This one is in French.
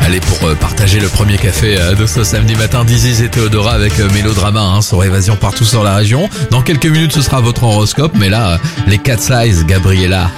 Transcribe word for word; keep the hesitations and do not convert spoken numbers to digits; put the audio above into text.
Allez, pour euh, partager le premier café euh, de ce samedi matin, Dizzy et Théodora avec euh, Mélodrama hein, sur Évasion partout sur la région. Dans quelques minutes, ce sera votre horoscope, mais là, euh, les Cat Size, Gabriella.